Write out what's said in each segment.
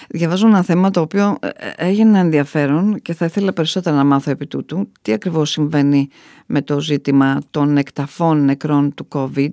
Διαβάζω ένα θέμα το οποίο έγινε ενδιαφέρον και θα ήθελα περισσότερα να μάθω επί τούτου. Τι ακριβώς συμβαίνει με το ζήτημα των εκταφών νεκρών του COVID.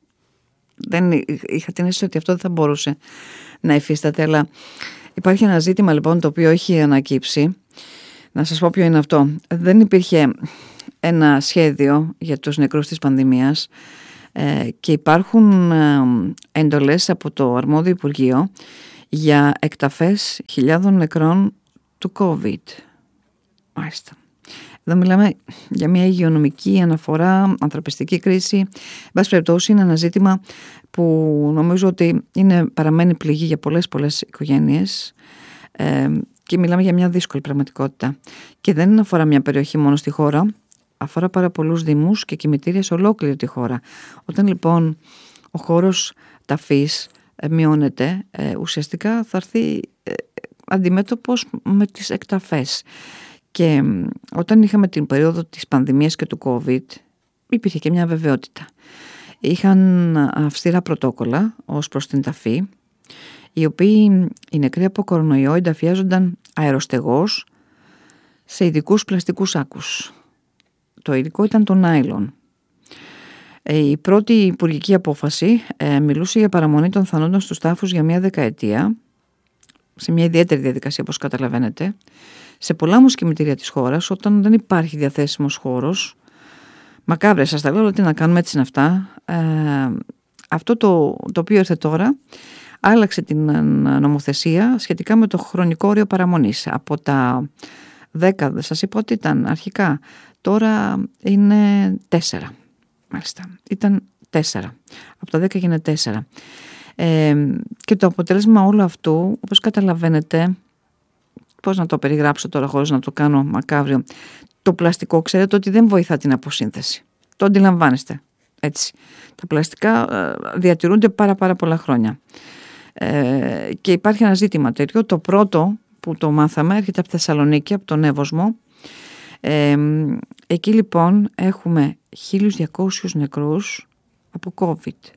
Δεν είχα την αίσθηση ότι αυτό δεν θα μπορούσε να υφίσταται, αλλά υπάρχει ένα ζήτημα λοιπόν το οποίο έχει ανακύψει. Να σας πω ποιο είναι αυτό. Δεν υπήρχε ένα σχέδιο για τους νεκρούς της πανδημίας και υπάρχουν εντολές από το αρμόδιο Υπουργείο για εκταφές χιλιάδων νεκρών του COVID. Μάλιστα. Εδώ μιλάμε για μια υγειονομική αναφορά, ανθρωπιστική κρίση. Εν πάση περιπτώσει, είναι ένα ζήτημα που νομίζω ότι παραμένει πληγή για πολλές οικογένειες και μιλάμε για μια δύσκολη πραγματικότητα. Και δεν αφορά μια περιοχή μόνο στη χώρα, αφορά πάρα πολλούς δήμους και κημητήρια σε ολόκληρη τη χώρα. Όταν λοιπόν ο χώρος ταφής μειώνεται, ουσιαστικά θα έρθει αντιμέτωπος με τις εκταφές. Και όταν είχαμε την περίοδο της πανδημίας και του COVID, υπήρχε και μια βεβαιότητα. Είχαν αυστηρά πρωτόκολλα ως προς την ταφή, οι οποίοι οι νεκροί από κορονοϊό ενταφιάζονταν αεροστεγώς σε ειδικούς πλαστικούς σάκους. Το υλικό ήταν το νάιλον. Η πρώτη υπουργική απόφαση μιλούσε για παραμονή των θανόντων στους τάφους για μια δεκαετία, σε μια ιδιαίτερη διαδικασία όπως καταλαβαίνετε. Σε πολλά όμως κημητήρια της χώρας, όταν δεν υπάρχει διαθέσιμος χώρος, μακάβρια σας τα λέω, αλλά τι να κάνουμε, έτσι είναι αυτά. Αυτό το οποίο ήρθε τώρα άλλαξε την νομοθεσία σχετικά με το χρονικό όριο παραμονής. Από τα 10, σας είπα ότι ήταν αρχικά, τώρα είναι 4. Μάλιστα, ήταν 4. Από τα 10 γίνεται 4. Και το αποτέλεσμα όλου αυτού, όπως καταλαβαίνετε, πώς να το περιγράψω τώρα χωρίς να το κάνω μακάβριο, το πλαστικό ξέρετε ότι δεν βοηθά την αποσύνθεση. Το αντιλαμβάνεστε, έτσι. Τα πλαστικά διατηρούνται πάρα πολλά χρόνια. Και υπάρχει ένα ζήτημα τέτοιο. Το πρώτο που το μάθαμε έρχεται από Θεσσαλονίκη, από τον Εύωσμο. Εκεί λοιπόν έχουμε 1.200 νεκρούς από COVID.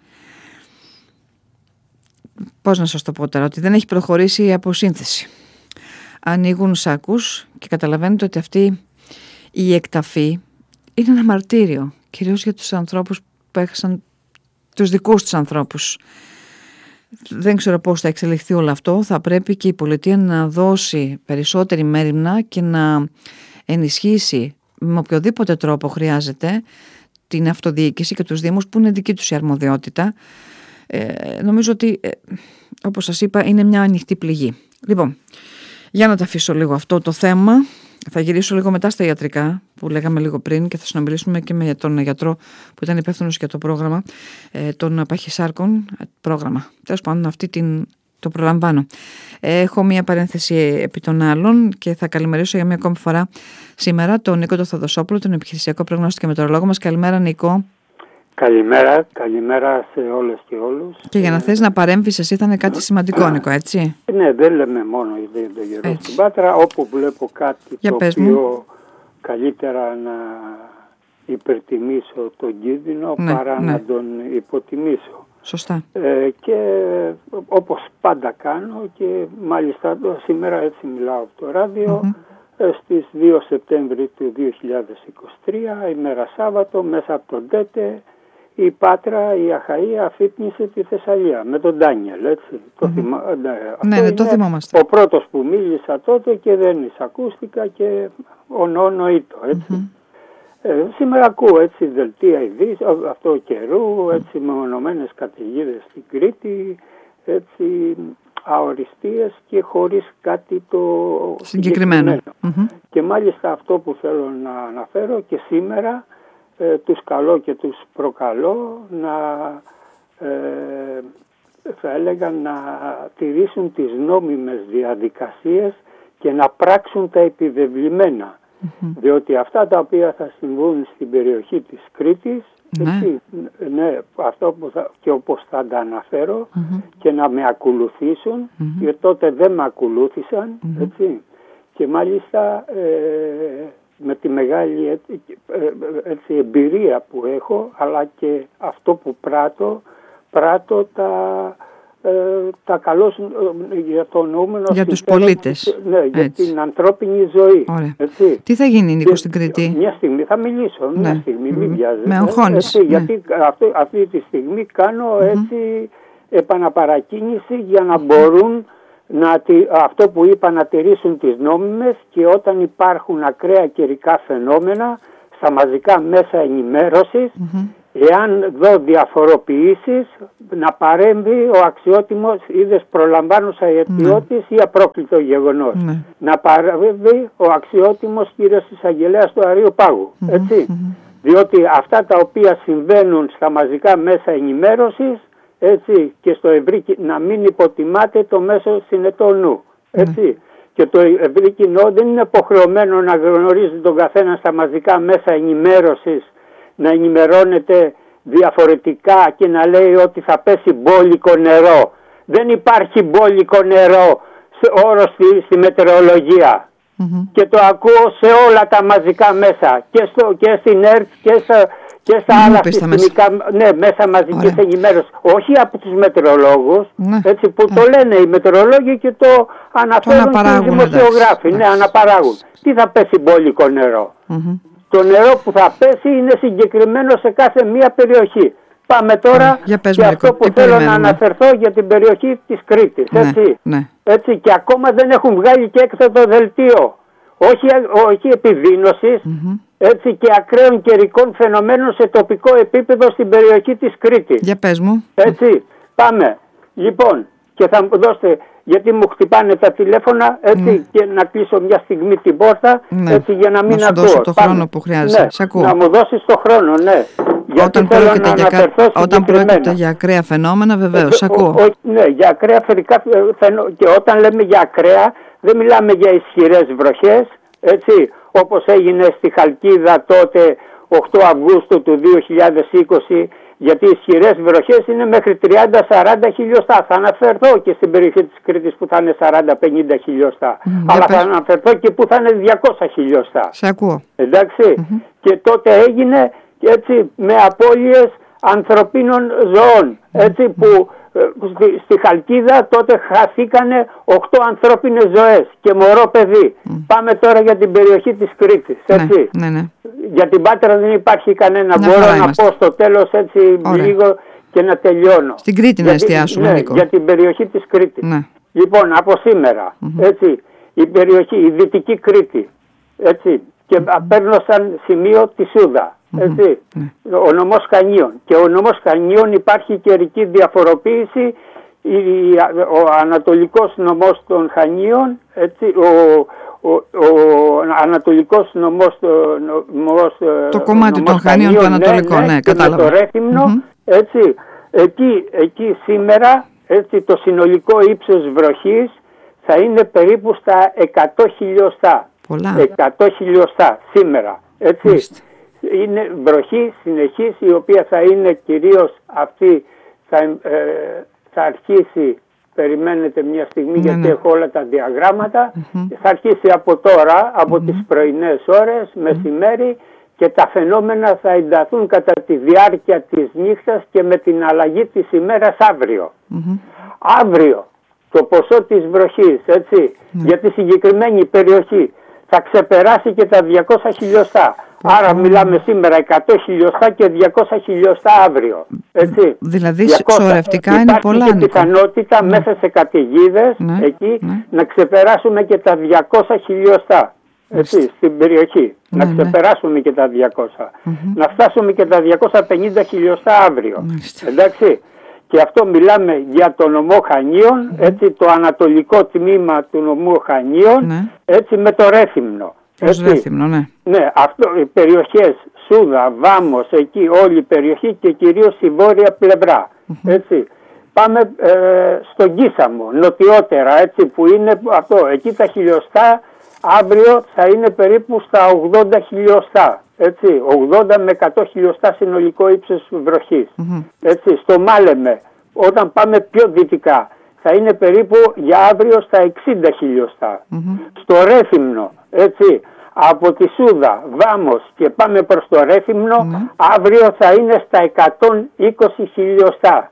Πώς να σας το πω τώρα, ότι δεν έχει προχωρήσει η αποσύνθεση. Ανοίγουν σάκους και καταλαβαίνετε ότι αυτή η εκταφή είναι ένα μαρτύριο, κυρίως για τους ανθρώπους που έχασαν τους δικούς τους ανθρώπους. Δεν ξέρω πώς θα εξελιχθεί όλο αυτό. Θα πρέπει και η πολιτεία να δώσει περισσότερη μέριμνα και να ενισχύσει με οποιοδήποτε τρόπο χρειάζεται την αυτοδιοίκηση και τους δήμους που είναι δική τους η αρμοδιότητα. Νομίζω ότι, όπως σας είπα, είναι μια ανοιχτή πληγή. Λοιπόν, για να τα αφήσω λίγο αυτό το θέμα. Θα γυρίσω λίγο μετά στα ιατρικά που λέγαμε λίγο πριν και θα συνομιλήσουμε και με τον γιατρό που ήταν υπεύθυνος για το πρόγραμμα των παχυσάρκων. Πρόγραμμα. Τέλος πάντων, το προλαμβάνω. Έχω μία παρένθεση επί των άλλων και θα καλημερίσω για μία ακόμη φορά σήμερα τον Νίκο Θοδοσόπουλο, τον επιχειρησιακό προγνώστη και μετεωρολόγο μας. Καλημέρα, Νίκο. Καλημέρα σε όλες και όλους. Και για να θες να παρέμβεις εσύ θα είναι κάτι σημαντικό, Νίκο, έτσι. Ναι, δεν λέμε μόνο για το γερό στην Πάτρα. Όπου βλέπω κάτι το οποίο καλύτερα να υπερτιμήσω τον κίνδυνο παρά να τον υποτιμήσω. Σωστά. Και όπως πάντα κάνω και μάλιστα σήμερα έτσι μιλάω από το ράδιο, στις 2 Σεπτέμβρη του 2023, ημέρα Σάββατο, μέσα από τον ΤΕΤΕ, η Πάτρα, η Αχαΐα αφύπνισε τη Θεσσαλία με τον Ντάνιελ, έτσι. Ναι, το θυμόμαστε. Ο πρώτος που μίλησα τότε και δεν εισακούστηκα και ονόητο, έτσι. Σήμερα ακούω έτσι δελτία ειδήσεων, αυτό καιρού, έτσι μεμονωμένες καταιγίδες στην Κρήτη, έτσι αοριστείες και χωρίς κάτι το συγκεκριμένο. Και μάλιστα αυτό που θέλω να αναφέρω και σήμερα, τους καλώ και τους προκαλώ να θα έλεγα να τηρήσουν τις νόμιμες διαδικασίες και να πράξουν τα επιβεβλημένα. Διότι αυτά τα οποία θα συμβούν στην περιοχή της Κρήτης, έτσι, αυτό που και όπως θα τα αναφέρω και να με ακολουθήσουν, γιατί τότε δεν με ακολούθησαν, έτσι, και μάλιστα με τη μεγάλη έτσι, εμπειρία που έχω, αλλά και αυτό που πράττω τα τα καλώς για το νοούμενο για τους πολίτες. Ναι, για την ανθρώπινη ζωή. Έτσι. Τι θα γίνει, Νίκο, στην Κρήτη? Μια στιγμή θα μιλήσω, μια στιγμή, μην βιάζετε. Με αγχώνεις. Γιατί αυτή τη στιγμή κάνω έτσι επαναπαρακίνηση για να μπορούν αυτό που είπα, να τηρήσουν τις νόμιμες, και όταν υπάρχουν ακραία καιρικά φαινόμενα στα μαζικά μέσα ενημέρωσης, εάν δω διαφοροποιήσεις, να παρέμβει ο αξιότιμος, είδες, προλαμβάνουσα αιτιώτης ή απρόκλητο γεγονός. Να παρέμβει ο αξιότιμος κύριος εισαγγελέας του Αρείου Πάγου. Έτσι. Διότι αυτά τα οποία συμβαίνουν στα μαζικά μέσα ενημέρωσης, έτσι, και στο ευρύ, να μην υποτιμάται το μέσο συνετό νου. Έτσι. Και το ευρύ κοινό δεν είναι υποχρεωμένο να γνωρίζει τον καθένα στα μαζικά μέσα ενημέρωσης, να ενημερώνεται διαφορετικά και να λέει ότι θα πέσει μπόλικο νερό. Δεν υπάρχει μπόλικο νερό όρο στη μετεωρολογία. Και το ακούω σε όλα τα μαζικά μέσα, και στην ΕΡΤ και στα άλλα συστημικά μέσα μαζικής ενημέρωσης. Όχι από τους μετεωρολόγους, έτσι, που το λένε οι μετεωρολόγοι και το αναφέρουν και οι δημοσιογράφοι. Ναι, αναπαράγουν. Τι θα πέσει μπόλικο νερό? Το νερό που θα πέσει είναι συγκεκριμένο σε κάθε μία περιοχή. Πάμε τώρα και αυτό που θέλω να αναφερθώ για την περιοχή της Κρήτης. Έτσι. Έτσι, και ακόμα δεν έχουν βγάλει και έκτακτο δελτίο. Όχι επιδείνωσης, έτσι, και ακραίων καιρικών φαινομένων σε τοπικό επίπεδο στην περιοχή της Κρήτης. Για πες μου. Έτσι, πάμε. Λοιπόν, και θα μου δώσετε, γιατί μου χτυπάνε τα τηλέφωνα, έτσι, και να κλείσω μια στιγμή την πόρτα, έτσι, για να μην ακούω. Να σου δώσω το χρόνο που χρειάζεται. Να μου δώσεις το χρόνο, ναι. Όταν πρόκειται για ακραία φαινόμενα, βεβαίως, ακούω. Ναι, για ακραία φαινόμενα. Και όταν λέμε για ακραία, δεν μιλάμε για ισχυρές βροχές, έτσι, όπως έγινε στη Χαλκίδα τότε 8 Αυγούστου του 2020, γιατί οι ισχυρές βροχές είναι μέχρι 30-40 χιλιοστά. Θα αναφερθώ και στην περιοχή της Κρήτης που θα είναι 40-50 χιλιοστά. Αλλά θα αναφερθώ και που θα είναι 200 χιλιοστά. Σε ακούω. Εντάξει. Και τότε έγινε, έτσι, με απώλειες ανθρωπίνων ζώων. Έτσι, που στη Χαλκίδα τότε χαθήκανε 8 ανθρώπινες ζωές και μωρό παιδί. Πάμε τώρα για την περιοχή της Κρήτης. Έτσι. Για την Πάτρα δεν υπάρχει κανένα. Μπορώ να πω στο τέλος, έτσι, λίγο και να τελειώνω. Στην Κρήτη να εστιάσουμε, Νίκο. Για την περιοχή της Κρήτης. Λοιπόν, από σήμερα, έτσι, η περιοχή, η Δυτική Κρήτη, έτσι, και παίρνω σαν σημείο τη Σούδα. Έτσι, ο νομός Χανίων. Και ο νομός Χανίων υπάρχει καιρική διαφοροποίηση. Ο ανατολικός νομός των Χανίων, έτσι, ο ανατολικός νομός, το κομμάτι των Χανίων του ανατολικών, ναι, κατάλαβα. Και το Ρέθυμνο, έτσι, εκεί σήμερα, έτσι, το συνολικό ύψος βροχής θα είναι περίπου στα 100 χιλιοστά. Πολλά. 100 χιλιοστά σήμερα, έτσι. Είναι βροχή συνεχής, η οποία θα είναι κυρίως αυτή, θα αρχίσει, περιμένετε μια στιγμή, γιατί έχω όλα τα διαγράμματα, θα αρχίσει από τώρα, από τις πρωινές ώρες, μεσημέρι, και τα φαινόμενα θα ενταθούν κατά τη διάρκεια της νύχτας και με την αλλαγή της ημέρας αύριο. Αύριο το ποσό της βροχής, έτσι, για τη συγκεκριμένη περιοχή θα ξεπεράσει και τα 200 χιλιοστά. Άρα μιλάμε σήμερα 100 χιλιοστά και 200 χιλιοστά αύριο. Έτσι. Δηλαδή σωρευτικά είναι πολλά. Υπάρχει και πιθανότητα μέσα σε καταιγίδες εκεί να ξεπεράσουμε και τα 200 χιλιοστά. Έτσι, στην περιοχή. Να ξεπεράσουμε και τα 200. Να φτάσουμε και τα 250 χιλιοστά αύριο. Εντάξει. Και αυτό μιλάμε για το νομό Χανίων, έτσι, το ανατολικό τμήμα του νομού Χανίων, έτσι, με το Ρέθυμνο. Ρέθυμνο, ναι, αυτό, οι περιοχές Σούδα, Βάμος, εκεί όλη η περιοχή και κυρίως η βόρεια πλευρά. Έτσι. Πάμε στον Κίσαμο, νοτιότερα, έτσι, που είναι αυτό, εκεί τα χιλιοστά αύριο θα είναι περίπου στα 80 χιλιοστά. Έτσι, 80 με 100 χιλιοστά συνολικό ύψος βροχής. Έτσι, στο Μάλεμε, όταν πάμε πιο δυτικά, θα είναι περίπου για αύριο στα 60 χιλιοστά. Στο Ρέθυμνο, έτσι, από τη Σούδα, Βάμος και πάμε προς το Ρέθυμνο, αύριο θα είναι στα 120 χιλιοστά.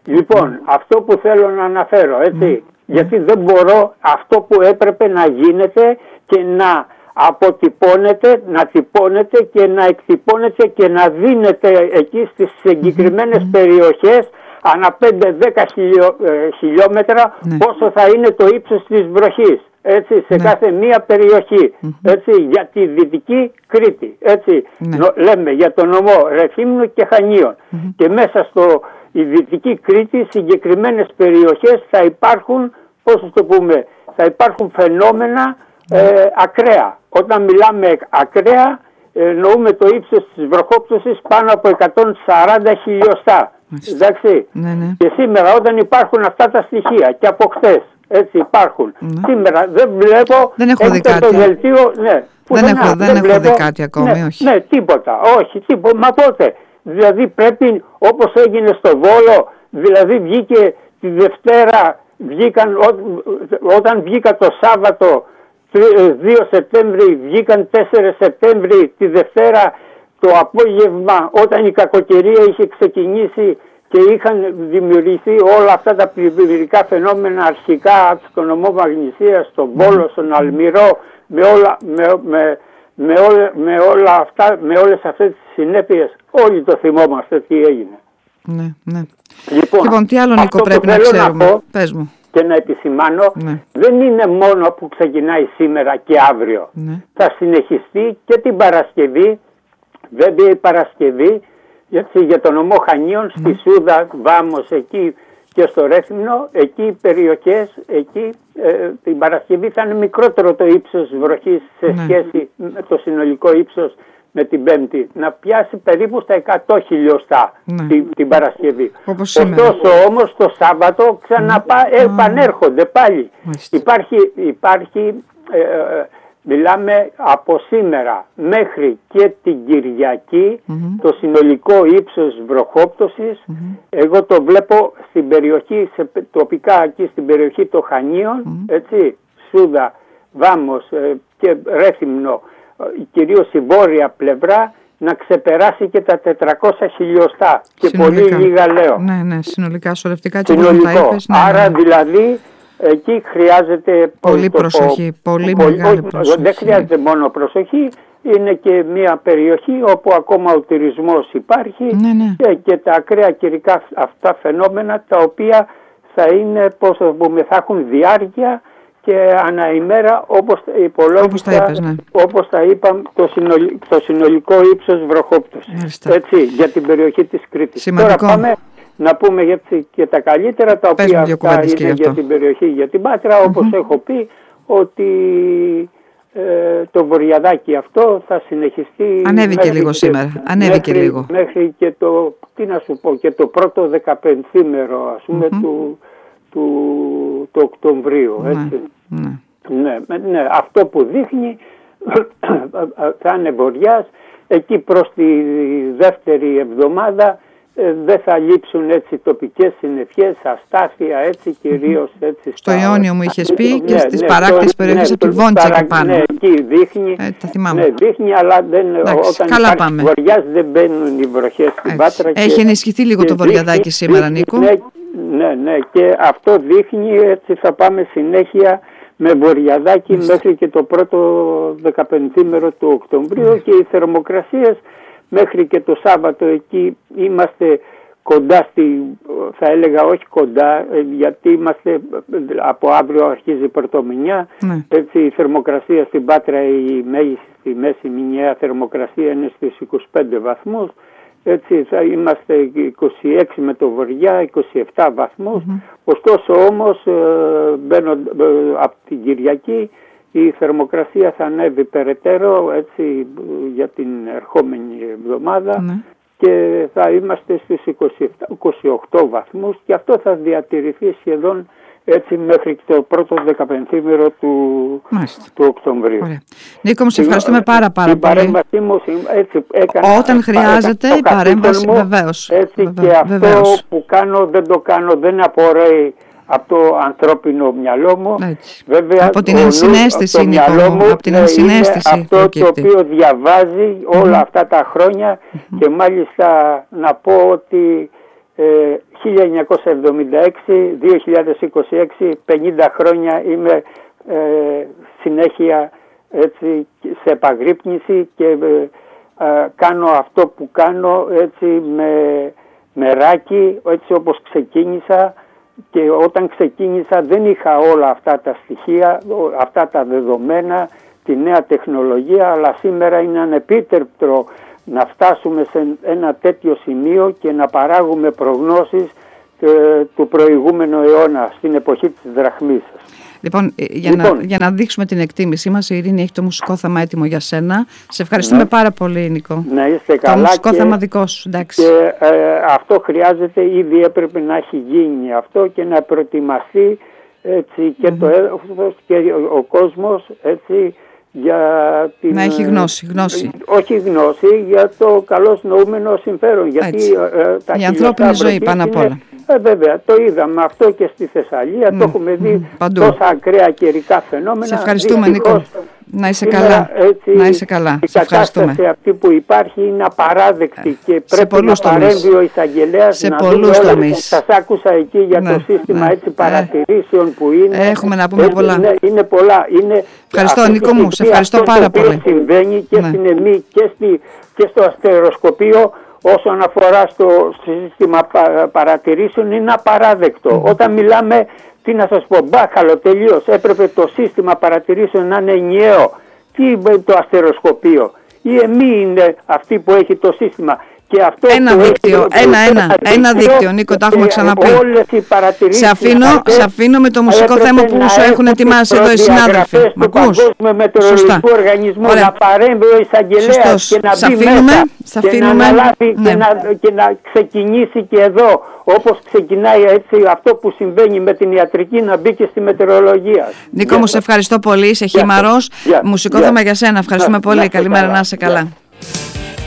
Λοιπόν, αυτό που θέλω να αναφέρω, έτσι, γιατί δεν μπορώ αυτό που έπρεπε να γίνεται και να αποτυπώνεται, να τυπώνεται και να εκτυπώνεται και να δίνεται εκεί στις συγκεκριμένες περιοχές ανά 5-10 χιλιόμετρα πόσο θα είναι το ύψος της βροχής, έτσι, σε κάθε μία περιοχή, έτσι, για τη Δυτική Κρήτη, έτσι, λέμε για το νομό Ρεθύμνου και Χανίων, και μέσα η Δυτική Κρήτη συγκεκριμένες περιοχές θα υπάρχουν, πώς το πούμε, θα υπάρχουν φαινόμενα ακραία. Όταν μιλάμε ακραία, εννοούμε το ύψος της βροχόπτωσης πάνω από 140 χιλιοστά. Εντάξει. Και σήμερα όταν υπάρχουν αυτά τα στοιχεία και από χθες, έτσι υπάρχουν. Σήμερα δεν βλέπω. Δεν έχω δει κάτι. Το δελτίο, δεν έχω δει κάτι ακόμη, όχι. Ναι, τίποτα. Όχι, τίποτα. Μα πότε. Δηλαδή πρέπει, όπως έγινε στο Βόλο, δηλαδή βγήκε τη Δευτέρα, όταν βγήκα το Σάββατο 2 Σεπτέμβρη, βγήκαν 4 Σεπτέμβρη τη Δευτέρα το απόγευμα, όταν η κακοκαιρία είχε ξεκινήσει και είχαν δημιουργηθεί όλα αυτά τα πλημμυρικά φαινόμενα αρχικά στον νομό Μαγνησίας, στον Βόλο, στον Αλμυρό, με όλα αυτά, με όλες αυτές τις συνέπειες. Όλοι το θυμόμαστε τι έγινε. Ναι. Λοιπόν, τι άλλο, Νίκο, πρέπει να ξέρουμε? Πες μου. Και να επισημάνω, δεν είναι μόνο που ξεκινάει σήμερα και αύριο. Θα συνεχιστεί και την Παρασκευή. Βέβαια η Παρασκευή, για το νομό Χανίων, στη Σούδα, Βάμος, εκεί και στο Ρέθυμνο, εκεί οι περιοχές, εκεί την Παρασκευή θα είναι μικρότερο το ύψος βροχής σε σχέση με το συνολικό ύψος με την Πέμπτη. Να πιάσει περίπου στα 100 χιλιοστά την Παρασκευή. Ωστόσο όμως το Σάββατο επανέρχονται πάλι. Υπάρχει μιλάμε από σήμερα μέχρι και την Κυριακή το συνολικό ύψος βροχόπτωσης. Εγώ το βλέπω στην περιοχή, τοπικά εκεί στην περιοχή των Χανίων, έτσι, Σούδα, Βάμος και Ρέθυμνο, κυρίως η βόρεια πλευρά, να ξεπεράσει και τα 400 χιλιοστά και συνολικά. Πολύ λίγα λέω. Ναι, συνολικά, σωρευτικά και συνολικό. Άρα δηλαδή εκεί χρειάζεται πολύ προσοχή, πολύ μεγάλη προσοχή. Δεν χρειάζεται μόνο προσοχή, είναι και μια περιοχή όπου ακόμα ο τουρισμός υπάρχει και τα ακραία καιρικά αυτά φαινόμενα, τα οποία θα είναι, πώς θα πούμε, θα έχουν διάρκεια και ανά ημέρα, όπως υπολόγισα, όπως τα είπα, το συνολικό ύψος βροχόπτωσης. Έτσι, για την περιοχή της Κρήτης. Σημαντικό. Τώρα πάμε να πούμε και τα καλύτερα, τα οποία αυτά είναι για την περιοχή, για την Πάτρα, όπως έχω πει, ότι το βορειαδάκι αυτό θα συνεχιστεί. Ανέβηκε λίγο σήμερα. Ανέβηκε λίγο. Μέχρι και το, τι να σου πω, και το πρώτο 15ήμερο, ας πούμε, του Οκτωβρίου. Έτσι. Ναι, αυτό που δείχνει θα είναι βοριάς. Εκεί προς τη δεύτερη εβδομάδα δεν θα λείψουν έτσι τοπικές συννεφιές, αστάθεια, έτσι, κυρίως έτσι. Στο Ιόνιο μου είχες πει και στις παράκτιες περιοχές από τη Βόντσα και πάνω. Ναι, εκεί δείχνει, τα θυμάμαι. Ναι, δείχνει, αλλά όταν υπάρχει βοριάς δεν μπαίνουν οι βροχές στην Πάτρα. Έχει ενισχυθεί λίγο το βοριαδάκι σήμερα, Νίκο. Ναι, και αυτό δείχνει, έτσι θα πάμε συνέχεια με βοριαδάκι μέχρι και το πρώτο 15ήμερο του Οκτωβρίου και οι θερμοκρασίες μέχρι και το Σάββατο εκεί είμαστε κοντά θα έλεγα όχι κοντά, γιατί είμαστε από αύριο αρχίζει η πρωτομηνιά, έτσι η θερμοκρασία στην Πάτρα, η μέγιστη μέση μηνιαία θερμοκρασία είναι στις 25 βαθμούς, έτσι θα είμαστε 26 με το βορειά, 27 βαθμούς, ωστόσο όμως από την Κυριακή η θερμοκρασία θα ανέβει περαιτέρω, έτσι, για την ερχόμενη εβδομάδα και θα είμαστε στις 28 βαθμούς και αυτό θα διατηρηθεί σχεδόν έτσι μέχρι το πρώτο 15ήμερο του Οκτωβρίου. Ωραία. Νίκο, μου σε ευχαριστούμε πάρα πολύ. Η παρέμβασή μου έτσι έκανα. Όταν χρειάζεται η παρέμβαση, βεβαίως. Έτσι και αυτό που κάνω δεν το κάνω, δεν απορρέει από το ανθρώπινο μυαλό μου. Βέβαια, από την ενσυναίσθηση, Νίκο μου, από την ενσυναίσθηση αυτό το οποίο διαβάζει όλα αυτά τα χρόνια και μάλιστα να πω ότι 1976-2026, 50 χρόνια είμαι συνέχεια έτσι, σε επαγρύπνηση και κάνω αυτό που κάνω έτσι, με ράκι, έτσι όπως ξεκίνησα, και όταν ξεκίνησα δεν είχα όλα αυτά τα στοιχεία, αυτά τα δεδομένα, τη νέα τεχνολογία, αλλά σήμερα είναι ανεπίτρεπτο να φτάσουμε σε ένα τέτοιο σημείο και να παράγουμε προγνώσεις του προηγούμενου αιώνα, στην εποχή της δραχμής. Λοιπόν, για να δείξουμε την εκτίμησή μας, η Ειρήνη έχει το μουσικό θέμα έτοιμο για σένα. Σε ευχαριστούμε πάρα πολύ, Νίκο. Να είστε καλά. Το μουσικό θέμα δικό σου, εντάξει. Και αυτό χρειάζεται, ήδη έπρεπε να έχει γίνει αυτό και να προετοιμαστεί έτσι, και το έδαφος και ο κόσμος, έτσι, για να έχει γνώση. Όχι γνώση, για το καλώς νοούμενο συμφέρον. Γιατί η ανθρώπινη ζωή πάνω απ' όλα. Βέβαια, το είδαμε αυτό και στη Θεσσαλία, το έχουμε δει τόσα ακραία καιρικά φαινόμενα. Σε ευχαριστούμε, Νίκο. Να είσαι καλά. Να είσαι καλά. Η κατάσταση αυτή που υπάρχει είναι απαράδεκτη και πρέπει να παρέμβει ο εισαγγελέας. Σε πολλούς τομείς. Σας άκουσα εκεί για το σύστημα έτσι, παρατηρήσεων που είναι. Έχουμε να πούμε πολλά. Είναι πολλά. Ευχαριστώ, Νίκο μου. Σε ευχαριστώ πάρα πολύ. Αυτό συμβαίνει και στην ΕΜΗ και στο αστεροσκοπείο. Όσον αφορά στο σύστημα παρατηρήσεων, είναι απαράδεκτο. Όταν μιλάμε, τι να σας πω, μπάχαλο τελείως. Έπρεπε το σύστημα παρατηρήσεων να είναι ενιαίο. Τι είναι το αστεροσκοπείο? Η ΕΜΗ είναι αυτή που έχει το σύστημα. Και αυτό ένα δίκτυο, ένα δίκτυο, Νίκο, τα έχουμε ξαναπεί. Σε αφήνω με το μουσικό θέμα που σου έχουν ετοιμάσει εδώ οι συνάδελφοι. Μ' ακούς? Σωστά. Να παρέμβει ο εισαγγελέας και να μπει μέσα και να αναλάβει και να ξεκινήσει και εδώ, όπως ξεκινάει έτσι αυτό που συμβαίνει με την ιατρική, να μπει και στη μετεωρολογία. Νίκο μου, σε ευχαριστώ πολύ, είσαι χήμαρος. Μουσικό θέμα για σένα, ευχαριστούμε πολύ. Καλημέρα, να είσαι καλά.